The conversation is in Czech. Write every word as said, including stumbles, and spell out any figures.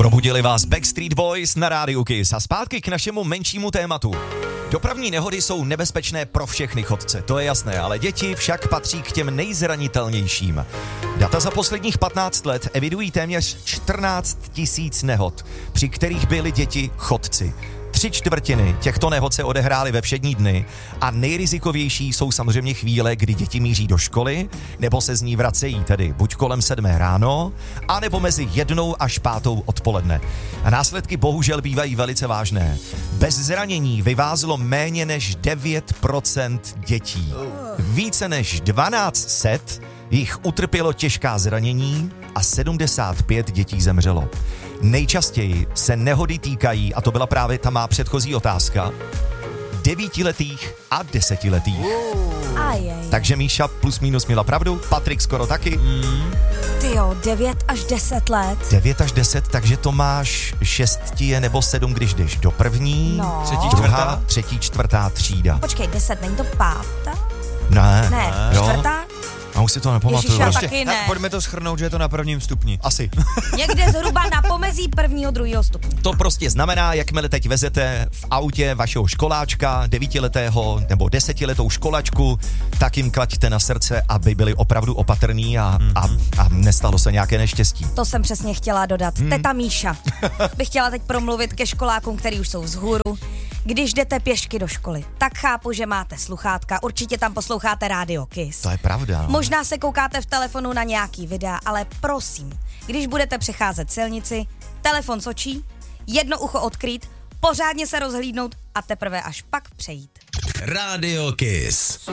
Probudili vás Backstreet Boys na rádiu Kiss a zpátky k našemu menšímu tématu. Dopravní nehody jsou nebezpečné pro všechny chodce, to je jasné, ale děti však patří k těm nejzranitelnějším. Data za posledních patnáct let evidují téměř čtrnáct tisíc nehod, při kterých byly děti chodci. Tři čtvrtiny těchto nehod se odehrály ve všední dny a nejrizikovější jsou samozřejmě chvíle, kdy děti míří do školy, nebo se z ní vracejí, tedy buď kolem sedmé ráno, anebo mezi jednou až pátou odpoledne. A následky bohužel bývají velice vážné. Bez zranění vyvázlo méně než devět procent dětí. Více než dvanáct set jich utrpělo těžká zranění a sedmdesát pět dětí zemřelo. Nejčastěji se nehody týkají, a to byla právě ta má předchozí otázka, devítiletých a desetiletých. Ajej. Takže Míša plus minus měla pravdu, Patrik skoro taky. Mm. Tyjo, devět až deset let. devět až deset, takže to máš šesti nebo sedm, když jdeš do první, No. Třetí, druhá, čtvrtá. třetí, čtvrtá třída. Počkej, deset, není to pátá? Ne, Ne, jo? čtvrtá? A už si to nepamatuju. Ježiš, já Prostě- taky ne. Tak pojďme to shrnout, že je to na prvním stupni. Asi. Někde zhruba na pomezí prvního, druhého stupně. To prostě znamená, jakmile teď vezete v autě vašeho školáčka, devítiletého nebo desetiletou školačku, tak jim klaďte na srdce, aby byli opravdu opatrní a, mm-hmm. a, a nestalo se nějaké neštěstí. To jsem přesně chtěla dodat. Hmm. Teta Míša bych chtěla teď promluvit ke školákům, který už jsou vzhůru. Když jdete pěšky do školy, tak chápu, že máte sluchátka, určitě tam posloucháte rádio Kiss. To je pravda. No. Možná se koukáte v telefonu na nějaký videa, ale prosím, když budete přecházet silnici, telefon z očí, jedno ucho odkrýt, pořádně se rozhlídnout a teprve až pak přejít. Rádio Kiss.